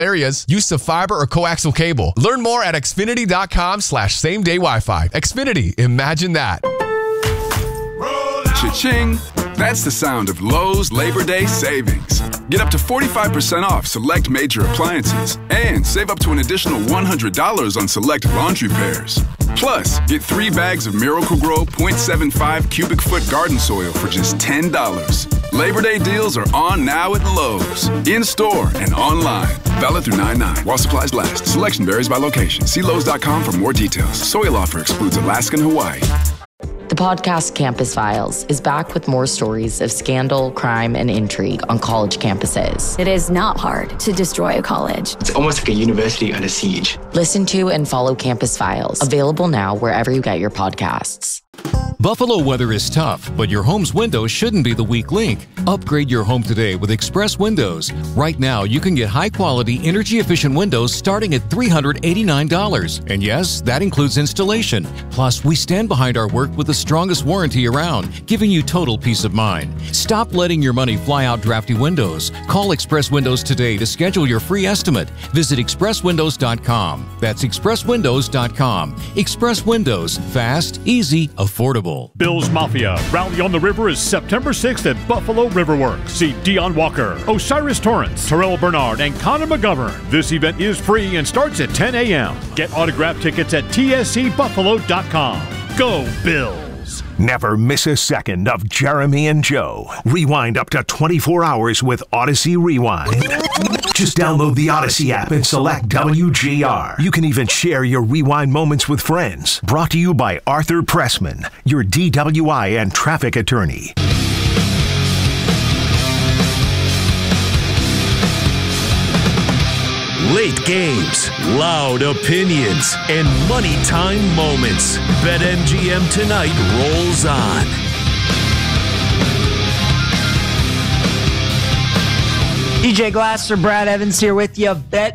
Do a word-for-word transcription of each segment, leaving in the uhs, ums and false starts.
areas, use of fiber or coaxial cable. Learn more at Xfinity.com slash same day Wi-Fi. Xfinity, imagine that. Cha-ching! That's the sound of Lowe's Labor Day savings. Get up to forty-five percent off select major appliances and save up to an additional one hundred dollars on select laundry pairs. Plus, get three bags of Miracle-Gro point seven five cubic foot garden soil for just ten dollars. Labor Day deals are on now at Lowe's. In-store and online. Valid through nine nine while supplies last. Selection varies by location. See Lowe's dot com for more details. Soil offer excludes Alaska and Hawaii. The podcast Campus Files is back with more stories of scandal, crime, and intrigue on college campuses. It is not hard to destroy a college. It's almost like a university under siege. Listen to and follow Campus Files, available now wherever you get your podcasts. Buffalo weather is tough, but your home's windows shouldn't be the weak link. Upgrade your home today with Express Windows. Right now, you can get high-quality, energy-efficient windows starting at three hundred eighty-nine dollars. And yes, that includes installation. Plus, we stand behind our work with the strongest warranty around, giving you total peace of mind. Stop letting your money fly out drafty windows. Call Express Windows today to schedule your free estimate. Visit express windows dot com. That's express windows dot com. Express Windows. Fast, easy, affordable. Bill's Mafia Rally on the River is September sixth at Buffalo Riverworks. See Dion Walker, Osiris Torrance, Terrell Bernard, and Connor McGovern. This event is free and starts at ten a.m. Get autograph tickets at T S C buffalo dot com. Go Bills! Never miss a second of Jeremy and Joe. Rewind up to twenty-four hours with Odyssey Rewind. Just download the Odyssey app and select W G R. You can even share your Rewind moments with friends. Brought to you by Arthur Pressman, your D W I and traffic attorney. Late games, loud opinions, and money time moments. BetMGM tonight rolls on. D J Glasser, Brad Evans here with you.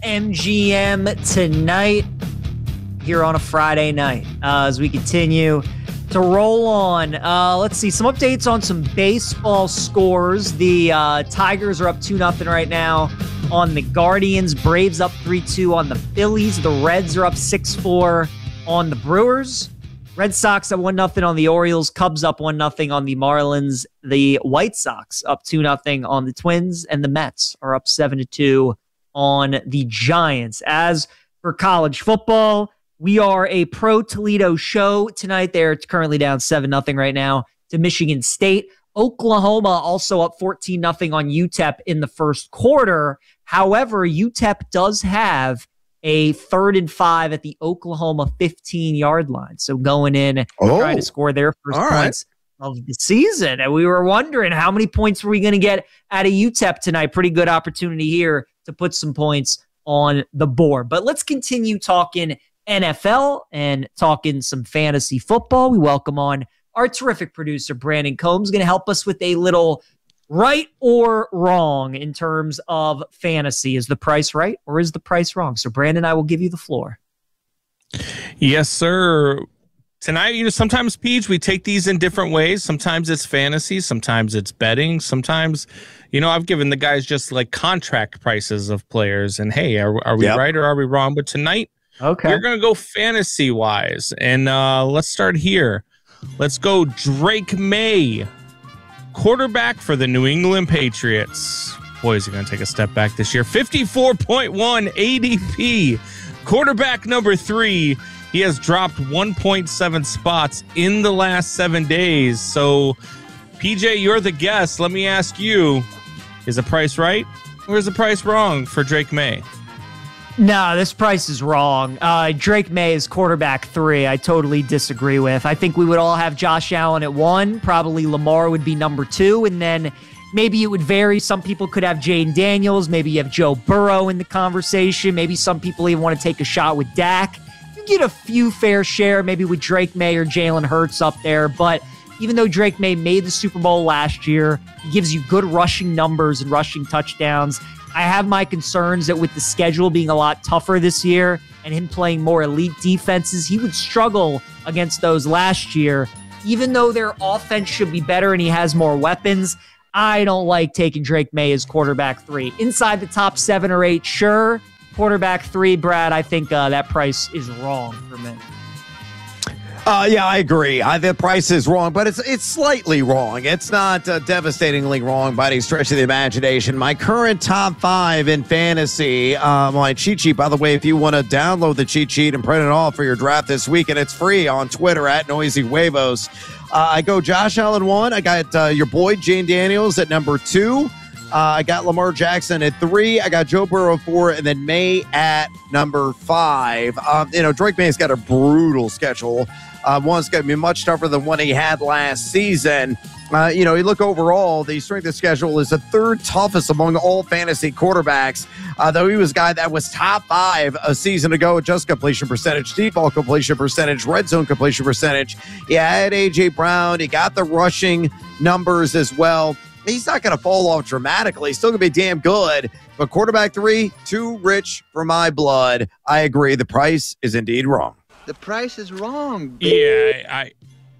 BetMGM tonight here on a Friday night uh, as we continue to roll on. Uh, let's see, some updates on some baseball scores. The uh, Tigers are up two nothing right now on the Guardians. Braves up three two on the Phillies. The Reds are up six four on the Brewers. Red Sox up one nothing on the Orioles. Cubs up one nothing on the Marlins. The White Sox up two nothing on the Twins. And the Mets are up seven to two on the Giants. As for college football, we are a pro Toledo show tonight. They're currently down seven nothing right now to Michigan State. Oklahoma also up fourteen nothing on U T E P in the first quarter. However, U T E P does have a third and five at the Oklahoma fifteen-yard line. So going in and oh, trying to score their first points right. of the season. And we were wondering how many points were we going to get out of U T E P tonight. Pretty good opportunity here to put some points on the board. But let's continue talking N F L and talking some fantasy football. We welcome on our terrific producer, Brandon Combs, going to help us with a little right or wrong in terms of fantasy. Is the price right or is the price wrong? So, Brandon, I will give you the floor. Yes, sir. Tonight, you know, sometimes, Peach, we take these in different ways. Sometimes it's fantasy. Sometimes it's betting. Sometimes, you know, I've given the guys just like contract prices of players. And, hey, are, are we yep. right or are we wrong? But tonight, okay, we're going to go fantasy-wise. And uh, let's start here. Let's go Drake May, quarterback for the New England Patriots. Boy, is he going to take a step back this year. fifty-four point one A D P. Quarterback number three. He has dropped one point seven spots in the last seven days. So, P J, you're the guest. Let me ask you, is the price right or is the price wrong for Drake May? No, this price is wrong. Uh, Drake May is quarterback three. I totally disagree with. I think we would all have Josh Allen at one. Probably Lamar would be number two. And then maybe it would vary. Some people could have Jayden Daniels. Maybe you have Joe Burrow in the conversation. Maybe some people even want to take a shot with Dak. You get a few fair share, maybe with Drake May or Jalen Hurts up there. But even though Drake May made the Super Bowl last year, he gives you good rushing numbers and rushing touchdowns. I have my concerns that with the schedule being a lot tougher this year and him playing more elite defenses, he would struggle against those last year. Even though their offense should be better and he has more weapons, I don't like taking Drake May as quarterback three. Inside the top seven or eight, sure. Quarterback three, Brad, I think uh, that price is wrong for me. Uh, yeah, I agree. I, the price is wrong, but it's it's slightly wrong. It's not uh, devastatingly wrong by any stretch of the imagination. My current top five in fantasy, uh, my cheat sheet, by the way, if you want to download the cheat sheet and print it off for your draft this week, and it's free on Twitter at Noisy Huevos. Uh, I go Josh Allen one. I got uh, your boy Jane Daniels at number two. Uh, I got Lamar Jackson at three. I got Joe Burrow four, and then May at number five. Um, you know, Drake May's got a brutal schedule. Uh, one's going to be much tougher than one he had last season. Uh, you know, you look overall, the strength of schedule is the third toughest among all fantasy quarterbacks, uh, though he was a guy that was top five a season ago with just completion percentage, deep ball completion percentage, red zone completion percentage. He had A J Brown. He got the rushing numbers as well. He's not going to fall off dramatically. He's still going to be damn good. But quarterback three, too rich for my blood. I agree. The price is indeed wrong. The price is wrong. Yeah, I.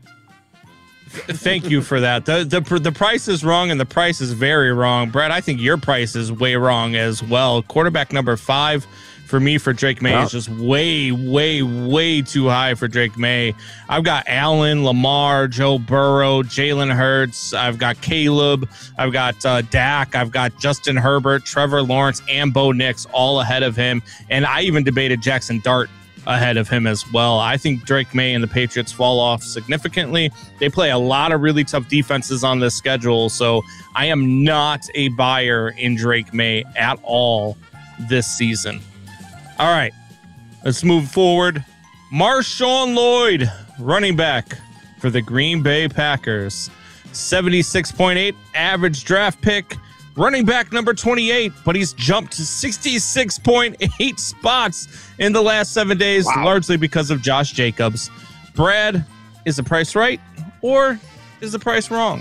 Thank you for that. The, the the price is wrong, and the price is very wrong. Brad, I think your price is way wrong as well. Quarterback number five for me for Drake May well, is just way, way, way too high for Drake May. I've got Allen, Lamar, Joe Burrow, Jalen Hurts. I've got Caleb. I've got uh, Dak. I've got Justin Herbert, Trevor Lawrence, and Bo Nix all ahead of him. And I even debated Jackson Dart ahead of him as well. I think Drake May and the Patriots fall off significantly. They play a lot of really tough defenses on this schedule, so I am not a buyer in Drake May at all this season. All right, let's move forward. Marshawn Lloyd, running back for the Green Bay Packers. seventy-six point eight average draft pick. Running back number twenty-eight, but he's jumped to sixty-six point eight spots in the last seven days, wow. largely because of Josh Jacobs. Brad, is the price right or is the price wrong?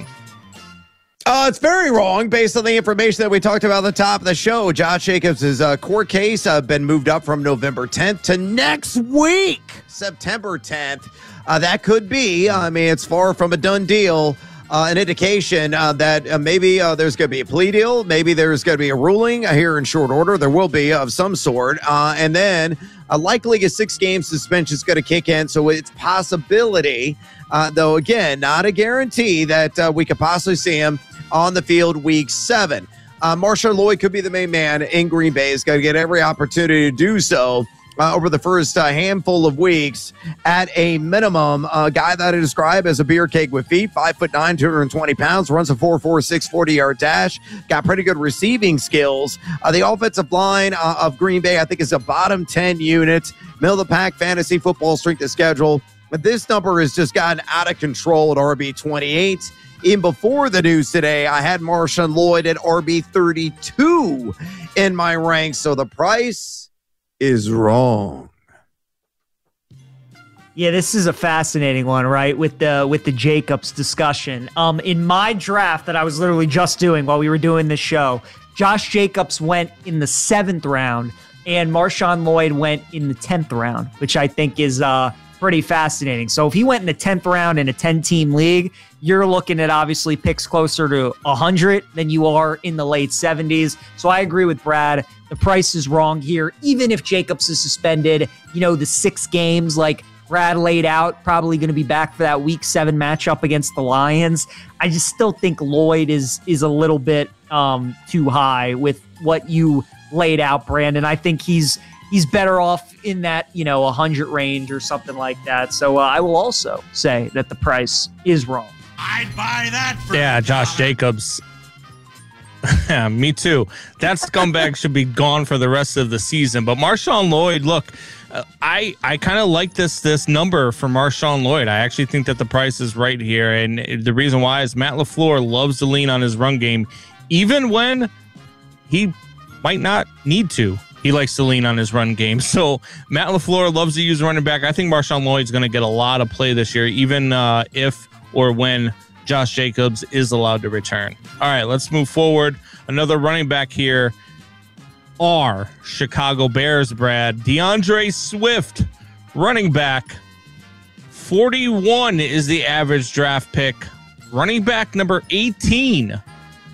Uh, it's very wrong based on the information that we talked about at the top of the show. Josh Jacobs' uh, court case uh, been moved up from November tenth to next week, September tenth. Uh, that could be, I mean, it's far from a done deal. Uh, an indication uh, that uh, maybe uh, there's going to be a plea deal. Maybe there's going to be a ruling uh, here in short order. There will be of some sort. Uh, and then uh, likely a six-game suspension is going to kick in. So it's possibility, uh, though, again, not a guarantee that uh, we could possibly see him on the field week seven. Uh, Marshawn Lloyd could be the main man in Green Bay. He's going to get every opportunity to do so. Uh, over the first uh, handful of weeks at a minimum. A uh, guy that I describe as a beer cake with feet, five foot nine, two hundred twenty pounds, runs a four four six forty-yard dash, got pretty good receiving skills. Uh, the offensive line uh, of Green Bay, I think, is a bottom ten unit, middle of the pack fantasy football strength of schedule. But this number has just gotten out of control at R B twenty-eight. Even before the news today, I had Marshawn Lloyd at R B thirty-two in my ranks. So the price is wrong. Yeah, this is a fascinating one, right? With the with the Jacobs discussion. Um, in my draft that I was literally just doing while we were doing this show, Josh Jacobs went in the seventh round, and Marshawn Lloyd went in the tenth round, which I think is uh pretty fascinating. So if he went in the tenth round in a ten-team league, you're looking at obviously picks closer to one hundred than you are in the late seventies. So I agree with Brad. The price is wrong here. Even if Jacobs is suspended, you know, the six games like Brad laid out, probably going to be back for that week seven matchup against the Lions. I just still think Lloyd is is a little bit um, too high with what you laid out, Brandon. I think he's he's better off in that, you know, one hundred range or something like that. So uh, I will also say that the price is wrong. I'd buy that for Yeah, Josh Jacobs. Yeah, me too. That scumbag should be gone for the rest of the season. But Marshawn Lloyd, look, uh, I I kind of like this this number for Marshawn Lloyd. I actually think that the price is right here. And the reason why is Matt LaFleur loves to lean on his run game, even when he might not need to. He likes to lean on his run game. So Matt LaFleur loves to use running back. I think Marshawn Lloyd's going to get a lot of play this year, even uh, if or when Josh Jacobs is allowed to return. All right, let's move forward. Another running back here are Chicago Bears, Brad. DeAndre Swift, running back. forty-one is the average draft pick. Running back number eighteen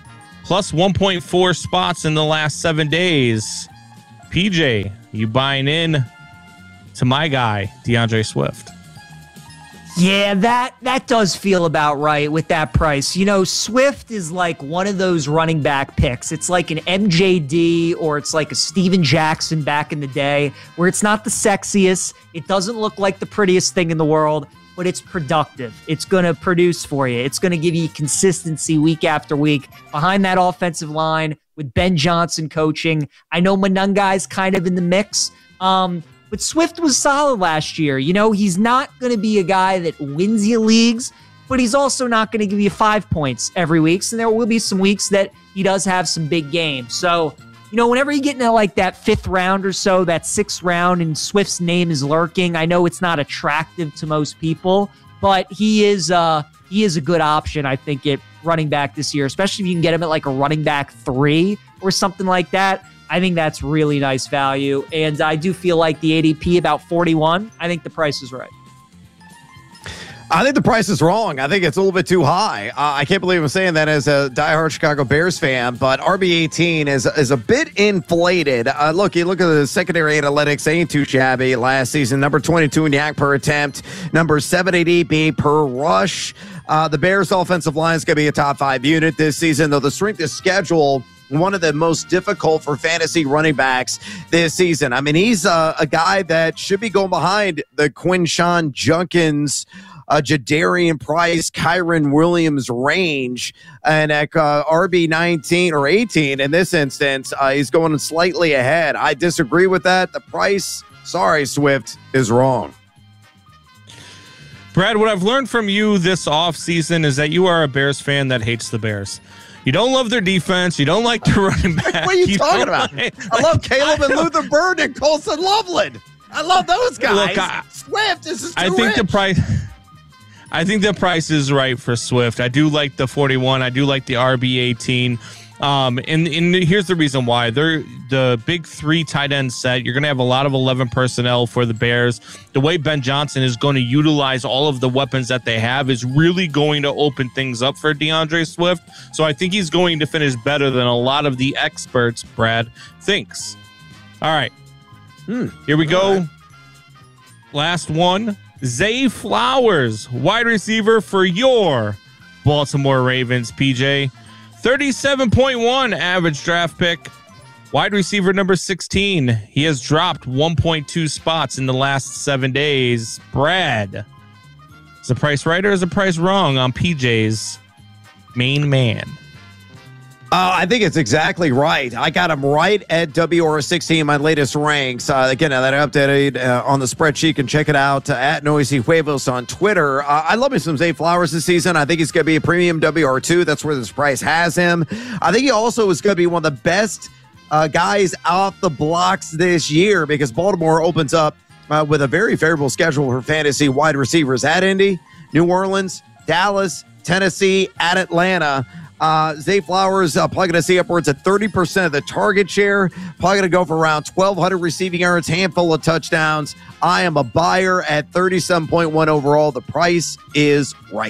plus one point four spots in the last seven days. P J, you buying in to my guy, DeAndre Swift? Yeah, that that does feel about right with that price. You know, Swift is like one of those running back picks. It's like an M J D or it's like a Steven Jackson back in the day where it's not the sexiest. It doesn't look like the prettiest thing in the world, but it's productive. It's going to produce for you. It's going to give you consistency week after week behind that offensive line with Ben Johnson coaching. I know Monungai's kind of in the mix. Um, But Swift was solid last year. You know, he's not going to be a guy that wins you leagues, but he's also not going to give you five points every week. So there will be some weeks that he does have some big games. So, you know, whenever you get into like that fifth round or so, that sixth round, and Swift's name is lurking, I know it's not attractive to most people, but he is uh, he is a good option, I think, at running back this year, especially if you can get him at like a running back three or something like that. I think that's really nice value. And I do feel like the A D P about forty-one. I think the price is right. I think the price is wrong. I think it's a little bit too high. Uh, I can't believe I'm saying that as a diehard Chicago Bears fan, but R B eighteen is, is a bit inflated. Uh, look, you look at the secondary analytics, ain't too shabby last season. Number twenty-two in yak per attempt, number seven eighty per rush. Uh, the Bears offensive line is going to be a top five unit this season, though the strength of schedule, one of the most difficult for fantasy running backs this season. I mean, he's uh, a guy that should be going behind the Quinshawn Junkins, uh, Jadarian Price, Kyron Williams range. And at uh, R B nineteen or eighteen in this instance, uh, he's going slightly ahead. I disagree with that. The price, sorry, Swift, is wrong. Brad, what I've learned from you this offseason is that you are a Bears fan that hates the Bears. You don't love their defense. You don't like the running back. What are you, you talking about? Like, I love Caleb and Luther Bird and Colson Loveland. I love those guys. Look, I, Swift, this is too I think rich. the price. I think the price is right for Swift. I do like the forty-one. I do like the R B eighteen. Um, and, and here's the reason why. They're the big three tight end set. You're going to have a lot of eleven personnel for the Bears. The way Ben Johnson is going to utilize all of the weapons that they have is really going to open things up for DeAndre Swift. So I think he's going to finish better than a lot of the experts, Brad thinks. All right. Hmm. Here we all go. Right. Last one. Zay Flowers, wide receiver for your Baltimore Ravens, P J. thirty-seven point one average draft pick. Wide receiver number sixteen. He has dropped one point two spots in the last seven days. Brad, is the price right or is the price wrong on P J's main man? Uh, I think it's exactly right. I got him right at W R sixteen, my latest ranks. Uh, again, that I updated uh, on the spreadsheet. You can check it out uh, at Noisy Huevos on Twitter. Uh, I love me some Zay Flowers this season. I think he's going to be a premium W R two. That's where this price has him. I think he also is going to be one of the best uh, guys off the blocks this year because Baltimore opens up uh, with a very favorable schedule for fantasy wide receivers at Indy, New Orleans, Dallas, Tennessee, at Atlanta. Uh, Zay Flowers uh, probably going to see upwards of thirty percent of the target share. Probably going to go for around twelve hundred receiving yards, handful of touchdowns. I am a buyer at thirty-seven point one overall. The price is right.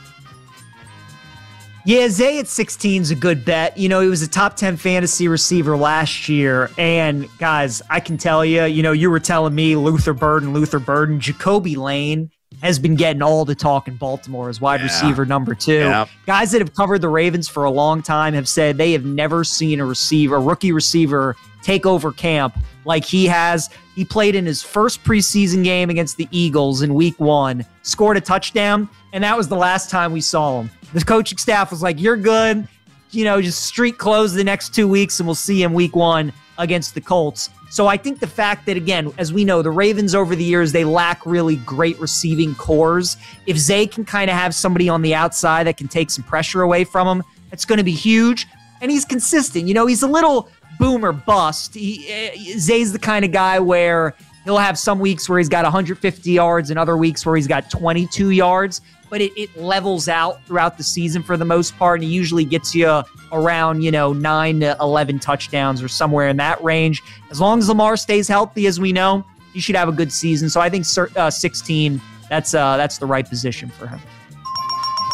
Yeah, Zay at sixteen is a good bet. You know, he was a top ten fantasy receiver last year. And guys, I can tell you, you know, you were telling me Luther Burden, Luther Burden, Jacoby Lane has been getting all the talk in Baltimore as wide yeah. receiver number two. Yeah. Guys that have covered the Ravens for a long time have said they have never seen a receiver, a rookie receiver, take over camp like he has. He played in his first preseason game against the Eagles in week one, scored a touchdown, and that was the last time we saw him. The coaching staff was like, you're good. You know, just street close the next two weeks, and we'll see him week one against the Colts. So I think the fact that, again, as we know, the Ravens over the years, they lack really great receiving cores. If Zay can kind of have somebody on the outside that can take some pressure away from him, that's going to be huge. And he's consistent. You know, he's a little boomer bust. He, Zay's the kind of guy where he'll have some weeks where he's got one hundred fifty yards and other weeks where he's got twenty-two yards. But it, it levels out throughout the season for the most part, and he usually gets you around, you know, nine to eleven touchdowns or somewhere in that range. As long as Lamar stays healthy, as we know, he should have a good season. So I think uh, sixteen, that's uh, that's the right position for him.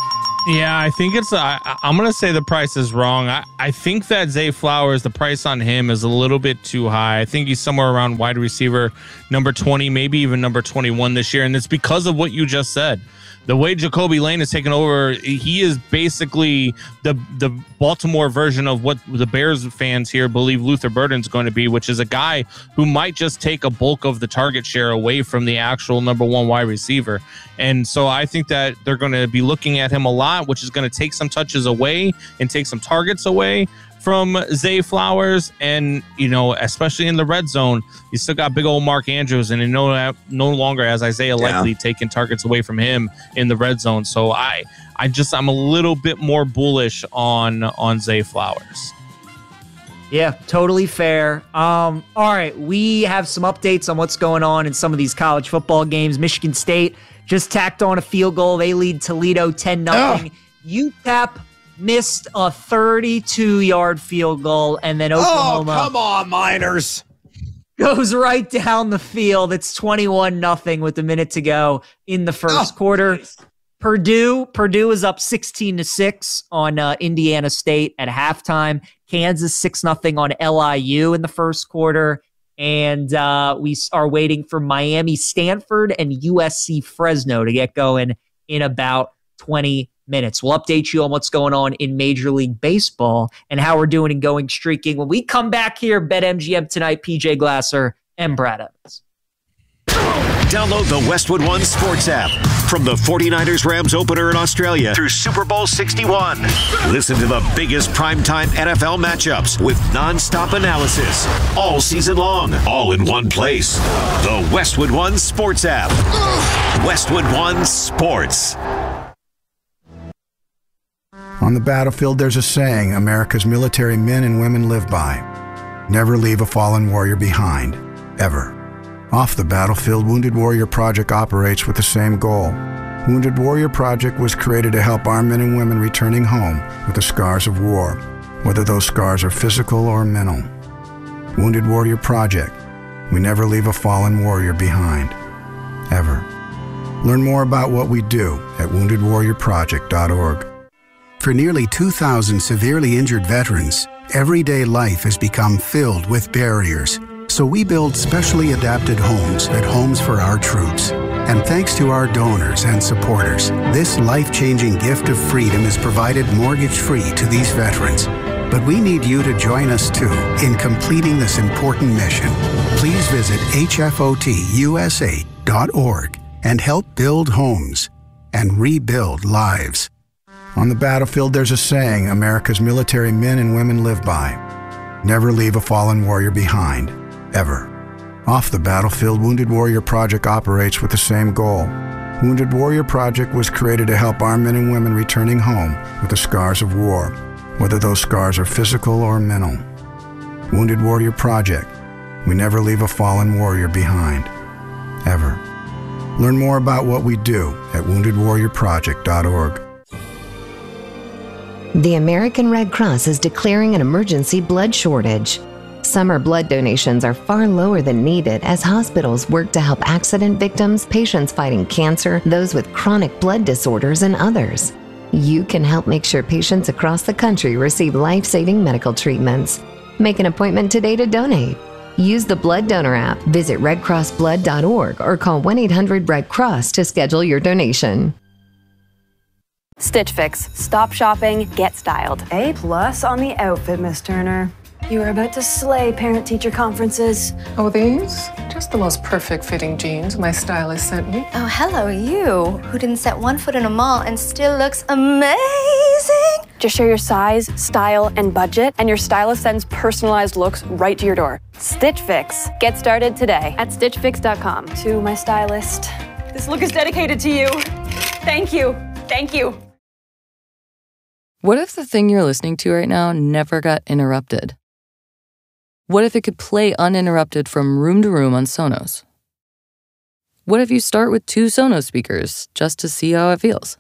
Yeah, I think it's, I, I'm going to say the price is wrong. I, I think that Zay Flowers, the price on him is a little bit too high. I think he's somewhere around wide receiver number twenty, maybe even number twenty-one this year. And it's because of what you just said. The way Jacoby Lane has taken over, he is basically the the Baltimore version of what the Bears fans here believe Luther Burden's going to be, which is a guy who might just take a bulk of the target share away from the actual number one wide receiver. And so I think that they're going to be looking at him a lot, which is going to take some touches away and take some targets away from Zay Flowers. And, you know, especially in the red zone, you still got big old Mark Andrews, and no, no longer has Isaiah Likely yeah. taking targets away from him in the red zone. So I, I just, I'm a little bit more bullish on, on Zay Flowers. Yeah, totally fair. Um, all right, we have some updates on what's going on in some of these college football games. Michigan State just tacked on a field goal. They lead Toledo ten nothing. U T E P missed a thirty-two-yard field goal, and then Oklahoma... Oh, come on, Miners. Goes right down the field. It's twenty-one nothing with a minute to go in the first oh, quarter. Geez. Purdue Purdue is up sixteen to six on uh, Indiana State at halftime. Kansas six nothing on L I U in the first quarter. And uh, we are waiting for Miami Stanford and U S C Fresno to get going in about twenty minutes. We'll update you on what's going on in Major League Baseball and how we're doing in going streaking when we come back here. BetMGM tonight, P J Glasser and Brad Evans. Download the Westwood One Sports app from the forty-niners Rams opener in Australia through Super Bowl sixty-one. Listen to the biggest primetime N F L matchups with nonstop analysis all season long, all in one place. The Westwood One Sports app. Westwood One Sports. On the battlefield, there's a saying America's military men and women live by. Never leave a fallen warrior behind, ever. Off the battlefield, Wounded Warrior Project operates with the same goal. Wounded Warrior Project was created to help our men and women returning home with the scars of war, whether those scars are physical or mental. Wounded Warrior Project. We never leave a fallen warrior behind, ever. Learn more about what we do at wounded warrior project dot org. For nearly two thousand severely injured veterans, everyday life has become filled with barriers. So we build specially adapted homes at Homes for Our Troops. And thanks to our donors and supporters, this life-changing gift of freedom is provided mortgage-free to these veterans. But we need you to join us, too, in completing this important mission. Please visit H F O T U S A dot org and help build homes and rebuild lives. On the battlefield, there's a saying America's military men and women live by. Never leave a fallen warrior behind, ever. Off the battlefield, Wounded Warrior Project operates with the same goal. Wounded Warrior Project was created to help our men and women returning home with the scars of war, whether those scars are physical or mental. Wounded Warrior Project. We never leave a fallen warrior behind, ever. Learn more about what we do at wounded warrior project dot org. The American Red Cross is declaring an emergency blood shortage. Summer blood donations are far lower than needed as hospitals work to help accident victims, patients fighting cancer, those with chronic blood disorders, and others. You can help make sure patients across the country receive life-saving medical treatments. Make an appointment today to donate. Use the Blood Donor app, visit red cross blood dot org, or call one eight hundred red cross to schedule your donation. Stitch Fix. Stop shopping, get styled. A plus on the outfit, Miss Turner. You are about to slay parent-teacher conferences. Oh, these? Just the most perfect fitting jeans my stylist sent me. Oh, hello, you, who didn't set one foot in a mall and still looks amazing. Just share your size, style, and budget, and your stylist sends personalized looks right to your door. Stitch Fix. Get started today at stitch fix dot com. To my stylist, this look is dedicated to you. Thank you. Thank you. What if the thing you're listening to right now never got interrupted? What if it could play uninterrupted from room to room on Sonos? What if you start with two Sonos speakers just to see how it feels?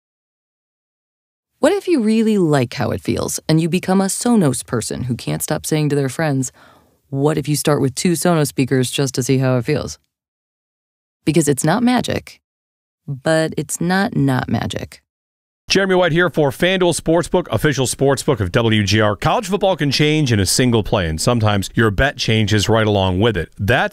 What if you really like how it feels and you become a Sonos person who can't stop saying to their friends, what if you start with two Sonos speakers just to see how it feels? Because it's not magic, but it's not not magic. Jeremy White here for FanDuel Sportsbook, official sportsbook of W G R. College football can change in a single play, and sometimes your bet changes right along with it. That's